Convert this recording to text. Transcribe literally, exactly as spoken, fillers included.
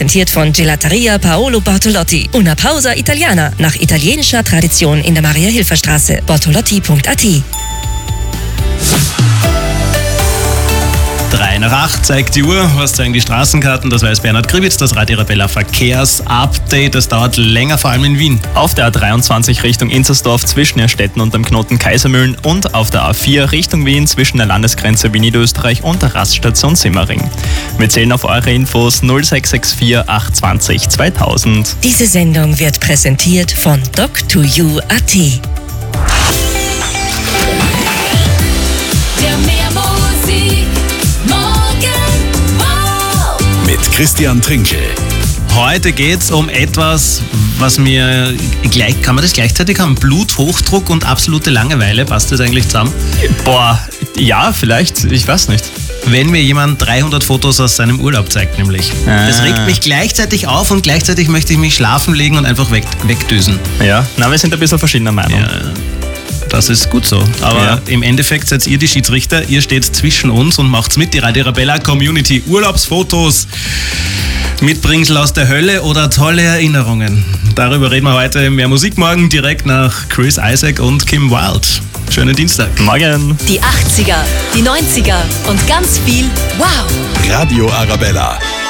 präsentiert von Gelateria Paolo Bortolotti. Una pausa italiana, nach italienischer Tradition in der Maria-Hilfer-Straße. bortolotti punkt a t. Drei nach acht zeigt die Uhr. Was zeigen die Straßenkarten? Das weiß Bernhard Gribitz, das Radio Arabella Verkehrsupdate. Das dauert länger, vor allem in Wien. Auf der A dreiundzwanzig Richtung Inzersdorf zwischen Erstetten und dem Knoten Kaisermühlen und auf der A vier Richtung Wien zwischen der Landesgrenze Wien Niederösterreich und der Raststation Simmering. Wir zählen auf eure Infos null sechs sechs vier acht zwei null zweitausend. Diese Sendung wird präsentiert von doc to you punkt a t. Christian Trinkel. Heute geht es um etwas, was mir gleich, kann man das gleichzeitig haben? Bluthochdruck und absolute Langeweile, passt das eigentlich zusammen? Boah, ja, vielleicht, ich weiß nicht. Wenn mir jemand dreihundert Fotos aus seinem Urlaub zeigt, nämlich. Ah. Das regt mich gleichzeitig auf und gleichzeitig möchte ich mich schlafen legen und einfach weg, wegdüsen. Ja, na, wir sind ein bisschen verschiedener Meinung. Ja. Das ist gut so. Aber ja. Im Endeffekt seid ihr die Schiedsrichter. Ihr steht zwischen uns und macht's mit. Die Radio Arabella Community. Urlaubsfotos, Mitbringsel aus der Hölle oder tolle Erinnerungen. Darüber reden wir heute. Mehr Musik morgen direkt nach Chris Isaak und Kim Wilde. Schönen Dienstag. Morgen. Die achtziger, die neunziger und ganz viel Wow. Radio Arabella.